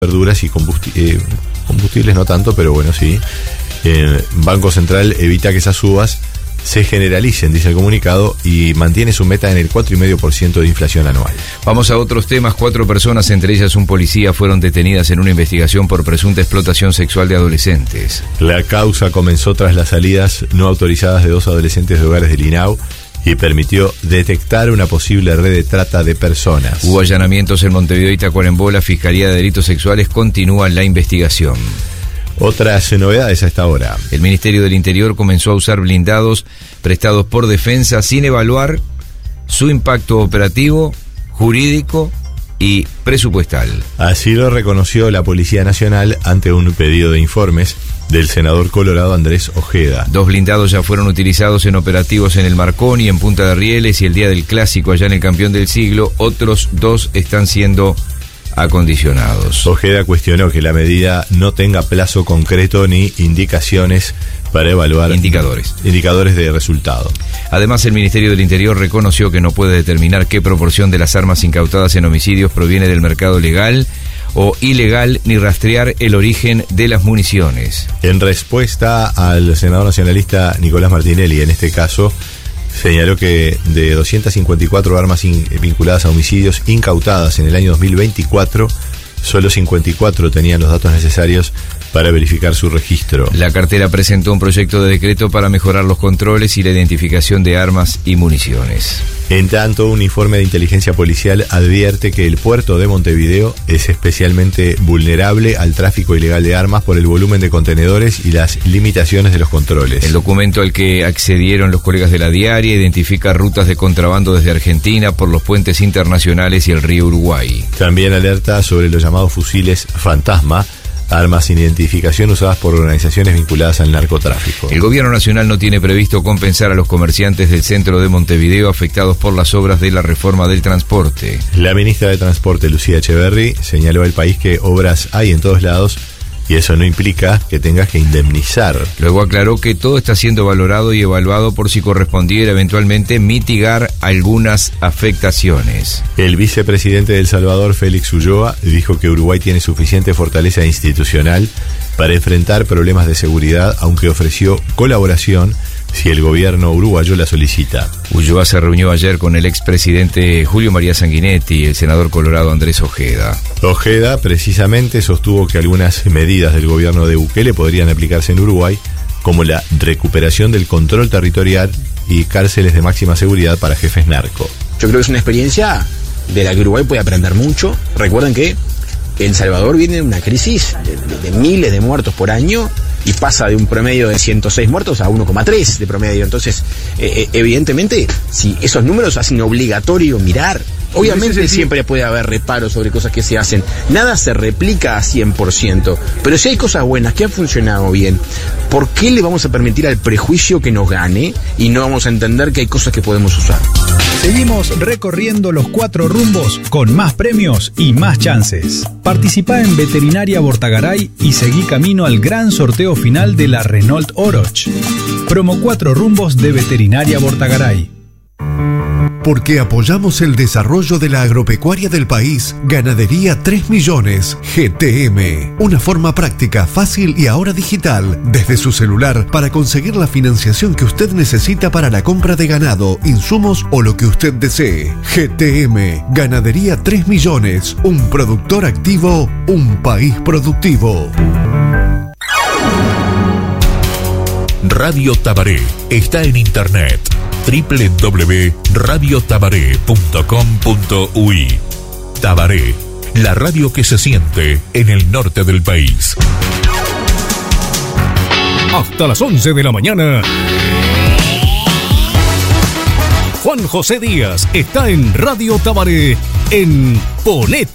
verduras y combustibles no tanto, pero bueno, sí. Banco Central evita que esas subas se generalicen, dice el comunicado, y mantiene su meta en el 4,5% de inflación anual. Vamos a otros temas. 4 personas, entre ellas un policía, fueron detenidas en una investigación por presunta explotación sexual de adolescentes. La causa comenzó tras las salidas no autorizadas de 2 adolescentes de hogares del INAU y permitió detectar una posible red de trata de personas. Hubo allanamientos en Montevideo y Tacuarembó. La Fiscalía de Delitos Sexuales continúa la investigación. Otras novedades a esta hora. El Ministerio del Interior comenzó a usar blindados prestados por Defensa sin evaluar su impacto operativo, jurídico y presupuestal. Así lo reconoció la Policía Nacional ante un pedido de informes del senador colorado Andrés Ojeda. 2 blindados ya fueron utilizados en operativos en el Marconi, en Punta de Rieles y el día del Clásico allá en el Campeón del Siglo. Otros 2 están siendo acondicionados. Ojeda cuestionó que la medida no tenga plazo concreto ni indicaciones para evaluar indicadores de resultado. Además, el Ministerio del Interior reconoció que no puede determinar qué proporción de las armas incautadas en homicidios proviene del mercado legal o ilegal, ni rastrear el origen de las municiones. En respuesta al senador nacionalista Nicolás Martinelli, en este caso, señaló que de 254 armas vinculadas a homicidios incautadas en el año 2024, solo 54 tenían los datos necesarios para verificar su registro. La cartera presentó un proyecto de decreto para mejorar los controles y la identificación de armas y municiones. En tanto, un informe de inteligencia policial advierte que el puerto de Montevideo es especialmente vulnerable al tráfico ilegal de armas por el volumen de contenedores y las limitaciones de los controles. El documento al que accedieron los colegas de la diaria identifica rutas de contrabando desde Argentina por los puentes internacionales y el río Uruguay. También alerta sobre los llamados fusiles fantasma, armas sin identificación usadas por organizaciones vinculadas al narcotráfico. El gobierno nacional no tiene previsto compensar a los comerciantes del centro de Montevideo afectados por las obras de la reforma del transporte. La ministra de Transporte, Lucía Echeverri, señaló al país que obras hay en todos lados y eso no implica que tengas que indemnizar. Luego aclaró que todo está siendo valorado y evaluado por si correspondiera eventualmente mitigar algunas afectaciones. El vicepresidente de El Salvador, Félix Ulloa, dijo que Uruguay tiene suficiente fortaleza institucional para enfrentar problemas de seguridad, aunque ofreció colaboración si el gobierno uruguayo la solicita. Ulloa se reunió ayer con el expresidente Julio María Sanguinetti y el senador colorado Andrés Ojeda. Ojeda precisamente sostuvo que algunas medidas del gobierno de Bukele podrían aplicarse en Uruguay, como la recuperación del control territorial y cárceles de máxima seguridad para jefes narco. Yo creo que es una experiencia de la que Uruguay puede aprender mucho. Recuerden que El Salvador viene de una crisis de miles de muertos por año y pasa de un promedio de 106 muertos a 1,3 de promedio. Entonces, evidentemente, si esos números hacen obligatorio mirar, obviamente siempre puede haber reparos sobre cosas que se hacen. Nada se replica a 100%, pero si hay cosas buenas que han funcionado bien, ¿por qué le vamos a permitir al prejuicio que nos gane y no vamos a entender que hay cosas que podemos usar? Seguimos recorriendo los 4 rumbos con más premios y más chances. Participá en Veterinaria Bortagaray y seguí camino al gran sorteo final de la Renault Oroch. Promo 4 rumbos de Veterinaria Bortagaray. Porque apoyamos el desarrollo de la agropecuaria del país, Ganadería 3 Millones, GTM. Una forma práctica, fácil y ahora digital, desde su celular, para conseguir la financiación que usted necesita para la compra de ganado, insumos o lo que usted desee. GTM, Ganadería 3 Millones, un productor activo, un país productivo. Radio Tabaré está en internet www.radiotabaré.com.uy. Tabaré, la radio que se siente en el norte del país. Hasta las 11 de la mañana. Juan José Díaz está en Radio Tabaré en Ponete.